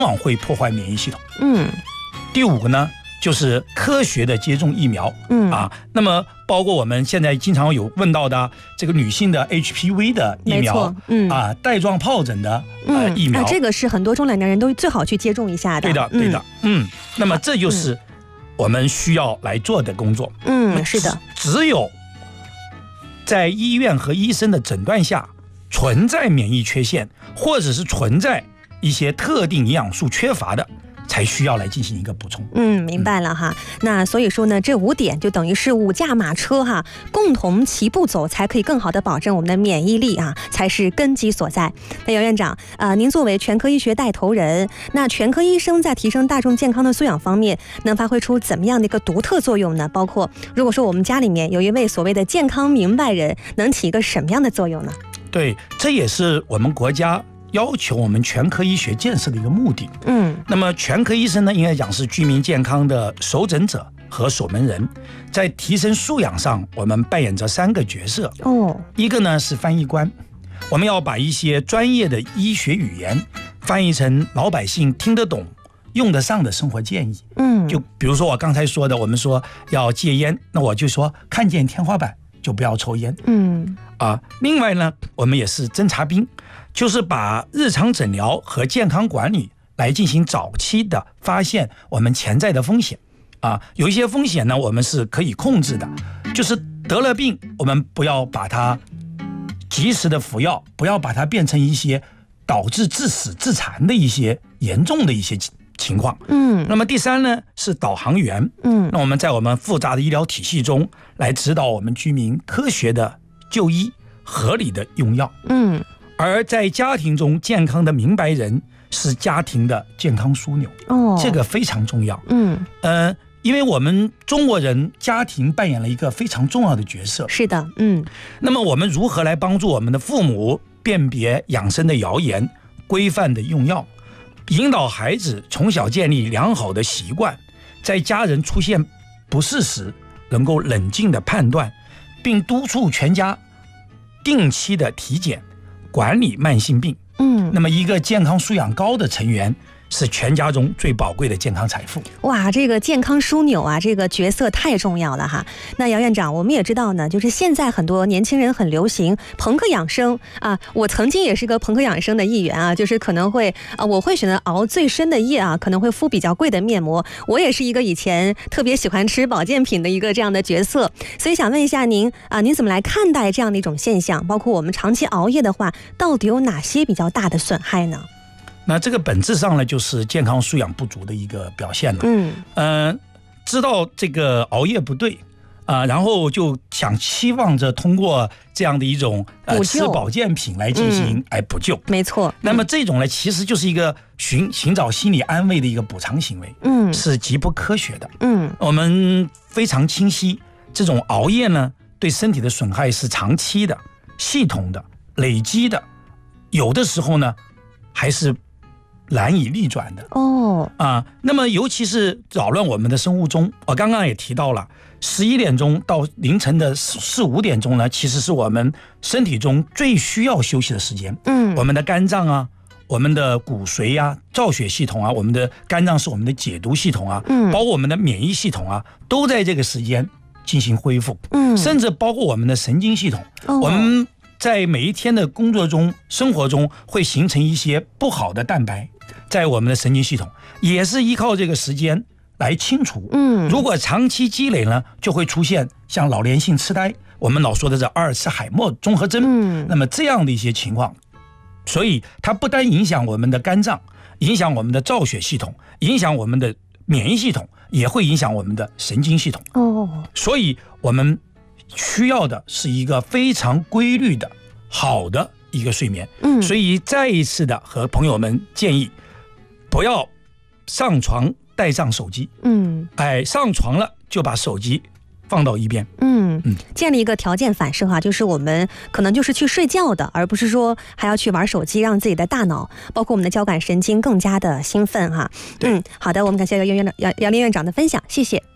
往会破坏免疫系统。第5个呢，就是科学的接种疫苗。那么包括我们现在经常有问到的这个女性的 HPV 的疫苗，带状疱疹的疫苗， 这个是很多中老年人都最好去接种一下的。 对的，对的。那么这就是我们需要来做的工作。 是的。 只有在医院和医生的诊断下存在免疫缺陷，或者是存在一些特定营养素缺乏的，才需要来进行一个补充。 明白了哈。那所以说呢，这5点就等于是5驾马车哈，共同齐步走，才可以更好的保证我们的免疫力啊，才是根基所在。那姚院长您作为全科医学带头人，那全科医生在提升大众健康的素养方面，能发挥出怎么样的一个独特作用呢？包括如果说我们家里面有一位所谓的健康明白人，能起一个什么样的作用呢？ 对，这也是我们国家要求我们全科医学建设的一个目的。那么全科医生呢，应该讲是居民健康的守诊者和守门人，在提升素养上，我们扮演着3个角色。一个呢是翻译官，我们要把一些专业的医学语言翻译成老百姓听得懂、用得上的生活建议。就比如说我刚才说的，我们说要戒烟，那我就说看见天花板就不要抽烟。另外呢，我们也是侦察兵，就是把日常诊疗和健康管理来进行早期的发现我们潜在的风险。有一些风险呢，我们是可以控制的，就是得了病，我们不要把它及时的服药，不要把它变成一些导致致死致残的一些严重的一些情况。那么第3呢是导航员。那我们在我们复杂的医疗体系中来指导我们居民科学的就医，合理的用药。而在家庭中，健康的明白人是家庭的健康枢纽。这个非常重要。因为我们中国人家庭扮演了一个非常重要的角色。 是的。 那么我们如何来帮助我们的父母辨别养生的谣言，规范的用药，引导孩子从小建立良好的习惯，在家人出现不适时能够冷静的判断，并督促全家定期的体检，管理慢性病。那么一个健康素养高的成员是全家中最宝贵的健康财富。 哇，这个健康枢纽啊，这个角色太重要了哈。那姚院长，我们也知道呢，就是现在很多年轻人很流行朋克养生啊，我曾经也是个朋克养生的一员啊，就是可能会我会选择熬最深的夜啊，可能会敷比较贵的面膜。我也是一个以前特别喜欢吃保健品的一个这样的角色，所以想问一下您您怎么来看待这样的一种现象？包括我们长期熬夜的话，到底有哪些比较大的损害呢？ 那这个本质上呢，就是健康素养不足的一个表现了。知道这个熬夜不对然后就想期望着通过这样的一种吃保健品来进行补救。 没错。 那么这种呢，其实就是一个寻找心理安慰的一个补偿行为。是极不科学的。我们非常清晰，这种熬夜呢，对身体的损害是长期的、系统的、累积的，有的时候呢，还是难以逆转的。那么尤其是扰乱我们的生物钟，我刚刚也提到了，11点钟到凌晨的4、5点钟呢，其实是我们身体中最需要休息的时间。我们的肝脏啊，我们的骨髓啊，造血系统啊，我们的肝脏是我们的解毒系统啊，包括我们的免疫系统啊，都在这个时间进行恢复。甚至包括我们的神经系统，我们在每一天的工作中、生活中会形成一些不好的蛋白，在我们的神经系统也是依靠这个时间来清除。如果长期积累呢，就会出现像老年性痴呆，我们老说的这阿尔茨海默综合征。那么这样的一些情况，所以它不单影响我们的肝脏，影响我们的造血系统，影响我们的免疫系统，也会影响我们的神经系统。所以我们需要的是一个非常规律的好的一个睡眠。所以再一次的和朋友们建议，不要上床带上手机。上床了就把手机放到一边。 建立一个条件反射就是我们可能就是去睡觉的，而不是说还要去玩手机，让自己的大脑包括我们的交感神经更加的兴奋哈。好的，我们感谢姚林院长的分享，谢谢。